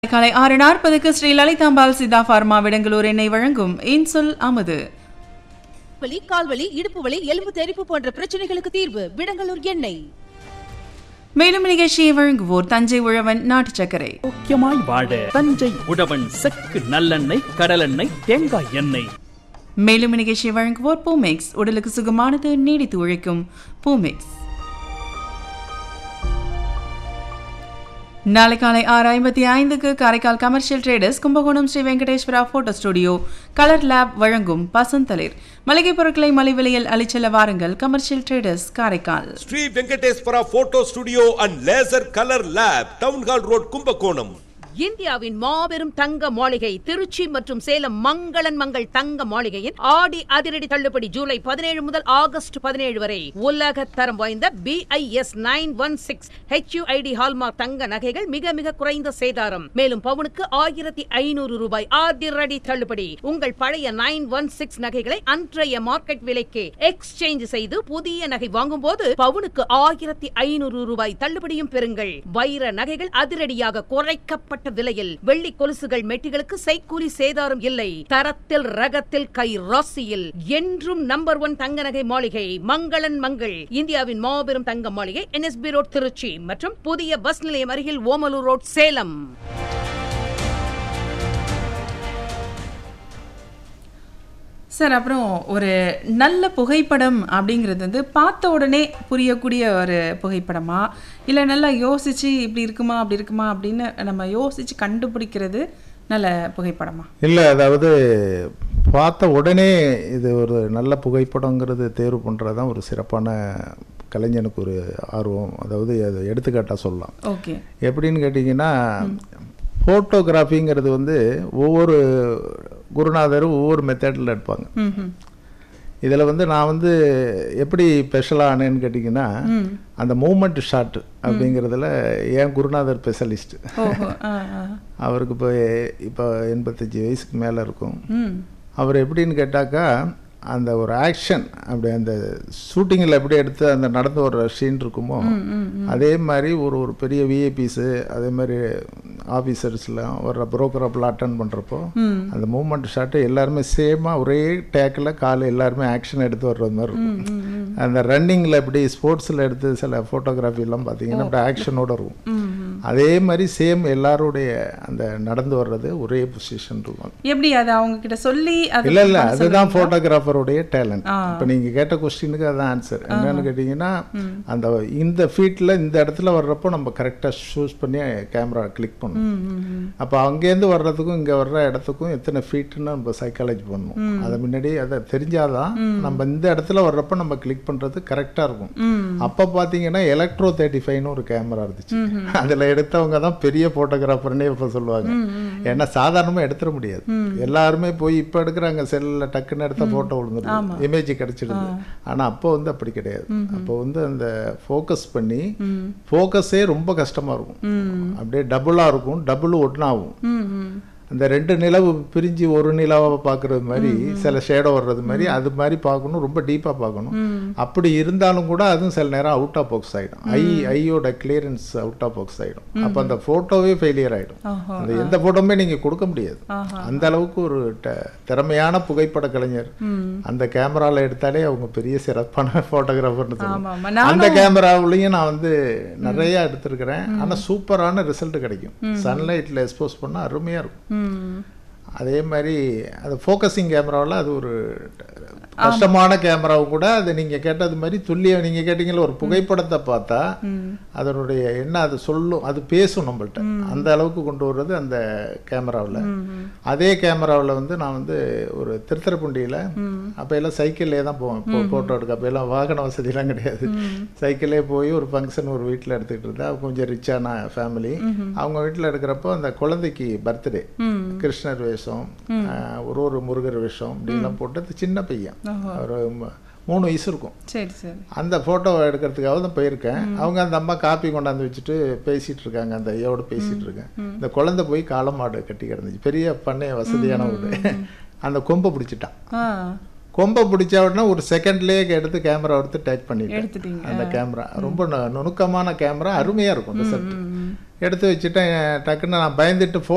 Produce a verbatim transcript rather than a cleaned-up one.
காலை ஆறு நாற்பதுக்கு ஸ்ரீ லலிதாம்பாள் சித்தா பார்மா விடங்களூர் எண்ணெய் வழங்கும் இன்சொல் அமுது. வலி, கால்வலி, இடுப்பு வலி, எலும்பு தெறிப்பு போன்ற பிரச்சனைகளுக்கு தீர்வு விடங்களூர் எண்ணெய். மேலும் நிகழ்ச்சியை வழங்குவோர் தஞ்சை உழவன் நாட்டு சர்க்கரை. முக்கியமாய் வாழ தஞ்சை உழவன் செக்கு நல்லெண்ணெய், கடலெண்ணெய், தேங்காய் எண்ணெய். மேலும் நிகழ்ச்சியை வழங்குவோர் பூமெக்ஸ், உடலுக்கு சுகமானது, நீடித்து உழைக்கும் பூமெக்ஸ். நாளை காலை ஆறு ஐம்பத்தி ஐந்துக்கு Karaikal commercial traders Kumbakonam Sri Venkateswara photo studio colour lab வழங்கும் பசந்தளிர் மளிகை பொருட்களை மலிவிலையில் அளிச்செல்ல வாருங்கள். Commercial traders Karaikal. Sri Venkateswara photo studio and laser colour lab, town hall road, Kumbakonam. இந்தியாவின் மாபெரும் தங்க மாளிகை திருச்சி மற்றும் சேலம் மங்களன் மங்கள் தங்க மாளிகையின் ஆடி அதிரடி தள்ளுபடி ஜூலை பதினேழு முதல் ஆகஸ்ட் பதினேழு வரை. உலக தரம் வாய்ந்த B I S nine one six H you I D hallmark தங்க நகைகள் மிக மிக குறைந்த சேதாரம். மேலும் பவுனுக்கு ஆயிரத்தி ஐநூறு ரூபாய் அதிரடி தள்ளுபடி. உங்கள் பழைய நைன் ஒன் சிக்ஸ் நகைகளை அன்றைய மார்க்கெட் விலைக்கு எக்ஸ்சேஞ்ச் செய்து புதிய நகை வாங்கும் போது பவுனுக்கு ஆயிரத்தி ஐநூறு ரூபாய் தள்ளுபடியும் பெறுங்கள். வைர நகைகள் அதிரடியாக குறைக்கப்பட்ட விலையில். வெள்ளி கொலுசுகள், மெட்டிகளுக்கு செய்கூலி சேதாரம் இல்லை. தரத்தில் ரகத்தில் கை ராசியில் என்றும் நம்பர் ஒன் தங்க நகை மாளிகை மங்களன் மங்கள். இந்தியாவின் மாபெரும் தங்க மாளிகை N S B road Trichy மற்றும் புதிய பஸ் நிலையம் அருகில் ஓமலூர் ரோட் சேலம். சார், அப்புறம் ஒரு நல்ல புகைப்படம் அப்படிங்கிறது வந்து பார்த்த உடனே புரியக்கூடிய ஒரு புகைப்படமா, இல்லை நல்லா யோசிச்சு இப்படி இருக்குமா அப்படி இருக்குமா அப்படின்னு நம்ம யோசிச்சு கண்டுபிடிக்கிறது நல்ல புகைப்படமா? இல்லை, அதாவது பார்த்த உடனே இது ஒரு நல்ல புகைப்படங்கிறது தேர்வு பண்ணுறது தான் ஒரு சிறப்பான கலைஞனுக்கு ஒரு ஆர்வம். அதாவது அது எடுத்துக்காட்டாக சொல்லலாம். ஓகே. எப்படின்னு கேட்டிங்கன்னா, ஃபோட்டோகிராஃபிங்கிறது வந்து ஒவ்வொரு குருநாதரும் ஒவ்வொரு மெத்தடில் எடுப்பாங்க. இதில் வந்து நான் வந்து எப்படி ஸ்பெஷலாக ஆனேன்னு கேட்டிங்கன்னா, அந்த மூமெண்ட் ஷாட் அப்படிங்கிறதுல என் குருநாதர் ஸ்பெஷலிஸ்ட். அவருக்கு இப்போ இப்போ எண்பத்தஞ்சு வயசுக்கு மேலே இருக்கும். அவர் எப்படின்னு கேட்டாக்கா, அந்த ஒரு ஆக்ஷன் அப்படி அந்த ஷூட்டிங்கில் எப்படி எடுத்து அந்த நடந்து வர்ற சீன் இருக்குமோ அதே மாதிரி ஒரு ஒரு பெரிய விஐபிஸு, அதே மாதிரி ஆஃபீஸர்ஸ்லாம் வர்ற புரோக்கரப்பில் அட்டன் பண்ணுறப்போ அந்த மூமெண்ட் ஷாட்டு எல்லாருமே சேமாக ஒரே டேக்கில் காலை எல்லாருமே ஆக்ஷன் எடுத்து வர்றது மாதிரி இருக்கும். அந்த ரன்னிங்கில் எப்படி ஸ்போர்ட்ஸில் எடுத்து சில ஃபோட்டோகிராஃபிலாம் பார்த்தீங்கன்னா அப்படி ஆக்ஷனோடு இருக்கும். அதே மாதிரி சேம் எல்லாருடைய அந்த நடந்து வர்றது ஒரே பொசிஷன் இருக்கும். எப்படி அது அவங்க கிட்ட சொல்லி? இல்லை இல்லை அதுதான் ஃபோட்டோகிராஃபருடைய டேலண்ட். இப்போ நீங்கள் கேட்ட கொஸ்டினுக்கு அதான் ஆன்சர். என்னன்னு கேட்டிங்கன்னா, அந்த இந்த ஃபீட்டில் இந்த இடத்துல வர்றப்போ நம்ம கரெக்டாக சூஸ் பண்ணி கேமரா கிளிக் பண்ணணும். அப்போ அங்கேருந்து வர்றதுக்கும் இங்கே வர்ற இடத்துக்கும் எத்தனை ஃபீட்டுன்னு நம்ம சைக்காலஜி பண்ணணும். அதை முன்னாடி அதை தெரிஞ்சாதான் நம்ம இந்த இடத்துல வர்றப்போ நம்ம கிளிக் பண்ணுறது கரெக்டாக இருக்கும். அப்போ பார்த்தீங்கன்னா எலக்ட்ரோ தேர்ட்டி ஃபைவ்னு ஒரு கேமரா இருந்துச்சு. அதில் எடுத்தவங்க தான் பெரிய ஃபோட்டோகிராஃபர்னே இப்போ சொல்லுவாங்க. ஏன்னா சாதாரணமாக எடுத்துட முடியாது. எல்லாருமே போய் இப்போ எடுக்கிறாங்க செல்லில் டக்குன்னு எடுத்த ஃபோட்டோ விழுந்துடும், இமேஜ் கிடைச்சிடுது. ஆனால் அப்போ வந்து அப்படி கிடையாது. அப்போ வந்து அந்த ஃபோக்கஸ் பண்ணி ஃபோக்கஸே ரொம்ப கஷ்டமாக இருக்கும். அப்படியே டபுளாக இருக்கும், டபுள் ஒன்னாகும். அந்த ரெண்டு நிலவு பிரிஞ்சு ஒரு நிலவை பார்க்குறது மாதிரி, சில ஷேடோ வர்றது மாதிரி, அது மாதிரி பார்க்கணும், ரொம்ப டீப்பாக பார்க்கணும். அப்படி இருந்தாலும் கூட அதுவும் சில நேரம் அவுட் ஆஃப் பாக்ஸ் ஆகிடும். ஐ ஐயோட கிளியரன்ஸ் அவுட் ஆஃப் பாக்ஸ் ஆகிடும். அப்போ அந்த ஃபோட்டோவே ஃபெயிலியர் ஆகிடும். அந்த எந்த ஃபோட்டோவுமே நீங்கள் கொடுக்க முடியாது. அந்த அளவுக்கு ஒரு திறமையான புகைப்பட கலைஞர். அந்த கேமராவில் எடுத்தாலே அவங்க பெரிய சிறப்பான ஃபோட்டோகிராஃபர்னு சொல்லுவாங்க. அந்த கேமராவிலையும் நான் வந்து நிறைய எடுத்திருக்கிறேன். ஆனால் சூப்பரான ரிசல்ட் கிடைக்கும். சன்லைட்டில் எக்ஸ்போஸ் பண்ணால் அருமையாக இருக்கும். அதே மாதிரி அது ஃபோக்கஸிங் கேமராவில் அது ஒரு கஷ்டமான கேமராவும் கூட. அது நீங்கள் கேட்டது மாதிரி துல்லியம், நீங்கள் கேட்டீங்களா ஒரு புகைப்படத்தை பார்த்தா அதனுடைய என்ன அது சொல்லும், அது பேசும் நம்மள்கிட்ட. அந்த அளவுக்கு கொண்டு வர்றது அந்த கேமராவில். அதே கேமராவில் வந்து நான் வந்து ஒரு திருத்துறைப்பூண்டியில் அப்போ எல்லாம் சைக்கிள்லேயே தான் போவேன் இப்போ ஃபோட்டோ எடுக்க. அப்போ எல்லாம் வாகன வசதியெலாம் கிடையாது. சைக்கிளே போய் ஒரு ஃபங்க்ஷன் ஒரு வீட்டில் எடுத்துக்கிட்டு இருந்தேன். கொஞ்சம் ரிச்சான ஃபேமிலி. அவங்க வீட்டில் எடுக்கிறப்போ அந்த குழந்தைக்கு பர்த்டே, கிருஷ்ணர் வேஷம், ஒரு ஒரு முருகர் வேஷம் இப்படிலாம் போட்டு சின்ன பையன் ஒரு மூணு வயசு இருக்கும். சரி சரி. அந்த ஃபோட்டோ எடுக்கிறதுக்காக தான் போயிருக்கேன். அவங்க அந்த அம்மா காப்பி கொண்டாந்து வச்சுட்டு பேசிகிட்டு இருக்காங்க. அந்த ஐயோட பேசிகிட்டு இருக்கேன். இந்த குழந்தை போய் காளமாடு கட்டி கிடந்துச்சு. பெரிய பண்ணைய வசதியான ஒரு அந்த கொம்பை பிடிச்சிட்டான். கொம்பை பிடிச்சா உடனே ஒரு செகண்ட்லேயே எடுத்து கேமரா எடுத்து டேக் பண்ணிட்டேன். அந்த கேமரா ரொம்ப நுணுக்கமான கேமரா, அருமையாக இருக்கும் ரிசல்ட். எடுத்து வச்சுட்டேன். டக்குன்னு நான் பயந்துட்டு